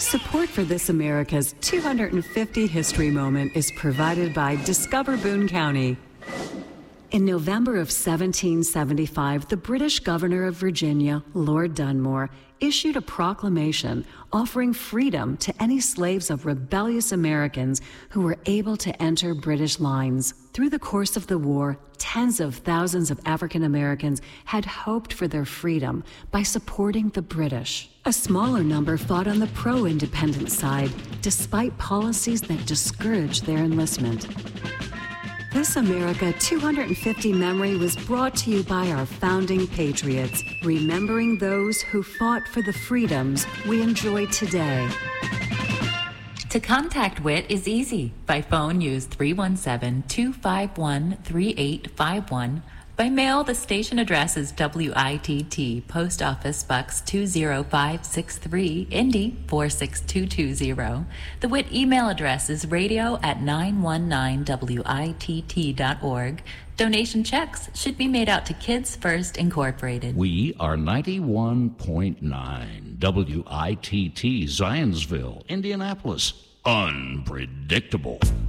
Support for This America's 250 History Moment is provided by Discover Boone County. In November of 1775, the British governor of Virginia, Lord Dunmore, issued a proclamation offering freedom to any slaves of rebellious Americans who were able to enter British lines. Through the course of the war, tens of thousands of African Americans had hoped for their freedom by supporting the British. A smaller number fought on the pro-independence side, despite policies that discouraged their enlistment. This America 250 memory was brought to you by our founding patriots, remembering those who fought for the freedoms we enjoy today. To contact WIT is easy. By phone, use 317-251-3851. By mail, the station address is WITT, Post Office Bucks 20563, Indy 46220. The WIT email address is radio@919witt.org. Donation checks should be made out to Kids First Incorporated. We are 91.9 WITT, Zionsville, Indianapolis. Unpredictable.